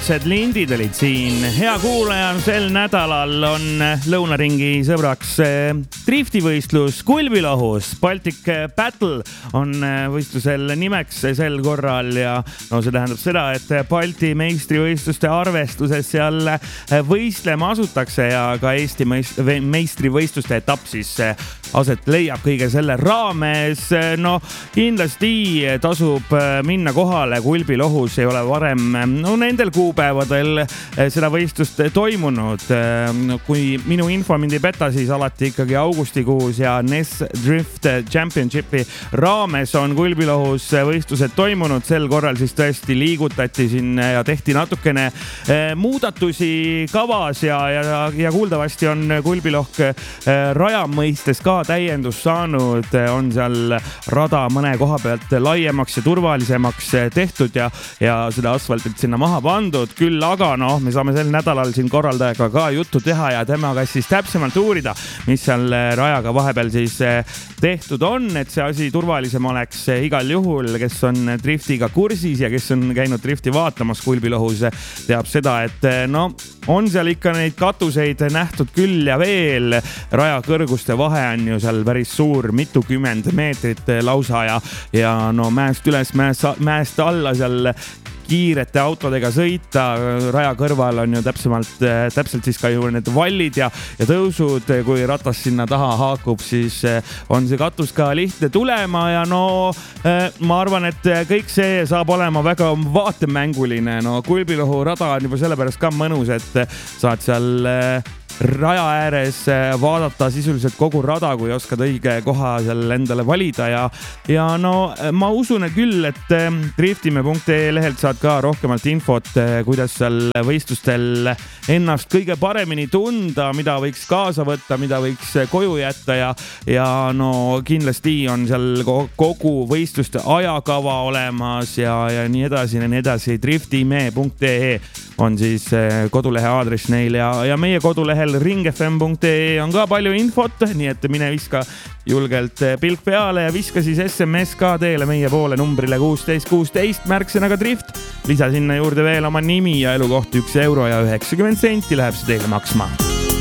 Kuldsed lindid olid siin. Hea kuulaja, sel nädalal on Lõunaringi sõbraks driftivõistlus Kulbilohus. Baltic Battle on võistlusel nimeks sel korral ja no see tähendab seda, et Balti meistrivõistluste arvestuses seal võistlema asutakse ja ka Eesti meistrivõistluste etapp siis aset leiab kõige selle raames. No kindlasti tasub minna kohale. Kulbilohus ei ole varem nendel kuupäevadel seda võistlust toimunud. Kui minu info mind ei peta, siis alati ikkagi augustikuus ja NES Drift Championshipi raames on Kulbilohus võistlused toimunud. Sel korral siis tõesti liigutati siin ja tehti natukene muudatusi kavas ja kuuldavasti on Kulbilohk raja mõistes ka täiendus saanud. On seal rada mõne koha pealt laiemaks ja turvalisemaks tehtud ja seda asfaltit sinna maha pandud. Küll aga me saame sel nädalal siin korraldajaga ka juttu teha ja temaga siis täpsemalt uurida, mis seal rajaga vahepeal siis tehtud on, et see asi turvalisem oleks igal juhul. Kes on driftiga kursis ja kes on käinud drifti vaatamas Kulbilohus, teab seda, et on seal ikka neid katuseid nähtud küll ja veel. Raja kõrguste vahe on ju seal päris suur, mitukümmend meetrit lausa ja mäest üles, mäest alla seal kiirete autodega sõita. Raja kõrval on ju täpselt siis ka ju need vallid ja tõusud. Kui ratas sinna taha haakub, siis on see katus ka lihtne tulema ja ma arvan, et kõik see saab olema väga vaatemänguline. Kulbilohu rada on juba sellepärast ka mõnus, et saad seal raja ääres vaadata sisuliselt kogu rada, kui oskad õige koha seal endale valida ja ma usun küll, et driftime.ee lehelt saad ka rohkemalt infot, kuidas seal võistlustel ennast kõige paremini tunda, mida võiks kaasa võtta, mida võiks koju jätta ja kindlasti on seal kogu võistluste ajakava olemas ja nii edasi. Driftime.ee on siis kodulehe aadress neil ja meie kodulehel ringfm.ee on ka palju infot, nii et mine viska julgelt pilk peale ja viska siis SMS ka teele meie poole numbrile 1616 märksõnaga drift. Lisa sinna juurde veel oma nimi ja elukoht €1 ja 90 läheb see teile maksma.